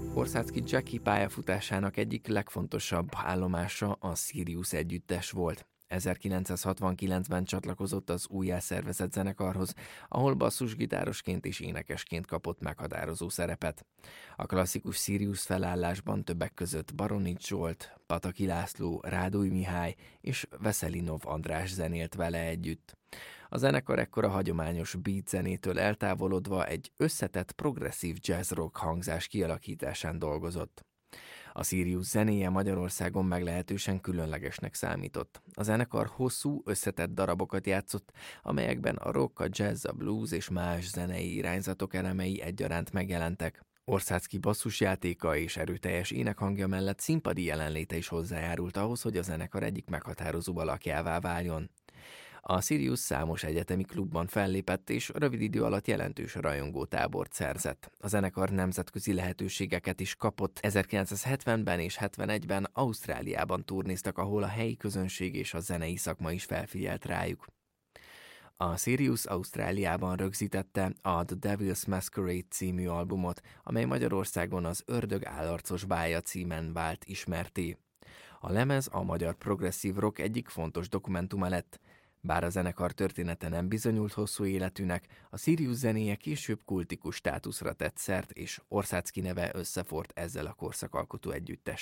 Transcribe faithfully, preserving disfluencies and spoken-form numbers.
Orszácki Jackie pályafutásának egyik legfontosabb állomása a Sirius együttes volt. ezerkilencszázhatvankilencben csatlakozott az újjászervezett zenekarhoz, ahol basszusgitárosként és énekesként kapott meghatározó szerepet. A klasszikus Sirius felállásban többek között Baronics Zsolt, Pataki László, Rádoly Mihály és Veszelinov András zenélt vele együtt. A zenekar ekkor a hagyományos beat zenétől eltávolodva egy összetett progresszív jazz-rock hangzás kialakításán dolgozott. A Sirius zenéje Magyarországon meglehetősen különlegesnek számított. A zenekar hosszú, összetett darabokat játszott, amelyekben a rock, a jazz, a blues és más zenei irányzatok elemei egyaránt megjelentek. Orszácki basszusjátéka és erőteljes énekhangja mellett színpadi jelenléte is hozzájárult ahhoz, hogy a zenekar egyik meghatározó alakjává váljon. A Sirius számos egyetemi klubban fellépett, és rövid idő alatt jelentős rajongótábort szerzett. A zenekar nemzetközi lehetőségeket is kapott. ezerkilencszázhetvenben és hetvenegyben Ausztráliában turnéztak, ahol a helyi közönség és a zenei szakma is felfigyelt rájuk. A Sirius Ausztráliában rögzítette a The Devil's Masquerade című albumot, amely Magyarországon az Ördög állarcos bája címen vált ismertté. A lemez a magyar progresszív rock egyik fontos dokumentuma lett. Bár a zenekar története nem bizonyult hosszú életűnek, a Sirius zenéje később kultikus státuszra tett szert, és Orszácki neve összefort ezzel a korszakalkotó együttessel.